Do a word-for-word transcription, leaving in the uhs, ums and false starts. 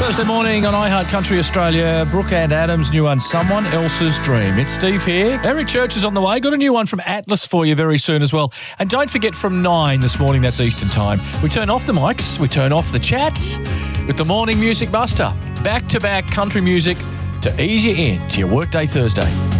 Thursday morning on iHeart Country Australia, Brooke and Adam's new one, Someone Else's Dream. It's Steve here. Eric Church is on the way. Got a new one from Atlas for you very soon as well. And don't forget, from nine this morning, that's Eastern Time, we turn off the mics, we turn off the chats with the Morning Music Buster. Back-to-back country music to ease you in to your workday Thursday.